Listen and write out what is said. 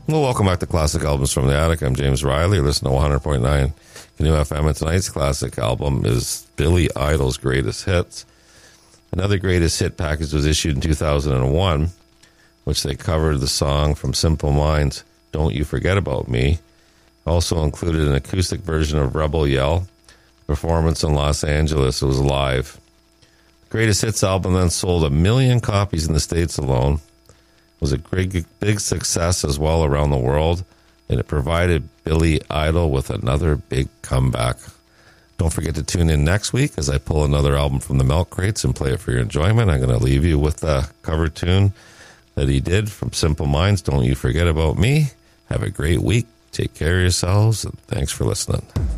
Well, welcome back to Classic Albums from the Attic. I'm James Riley. You're listening to 100.9 Canoe FM, and tonight's classic album is Billy Idol's Greatest Hits. Another greatest hit package was issued in 2001, which they covered the song from Simple Minds, Don't You Forget About Me. Also included an acoustic version of Rebel Yell. Performance in Los Angeles, it was live. The Greatest Hits album then sold 1 million copies in the States alone. Was a big success as well around the world, and it provided Billy Idol with another big comeback. Don't forget to tune in next week as I pull another album from the Milk Crates and play it for your enjoyment. I'm going to leave you with the cover tune that he did from Simple Minds, Don't You Forget About Me. Have a great week. Take care of yourselves, and thanks for listening.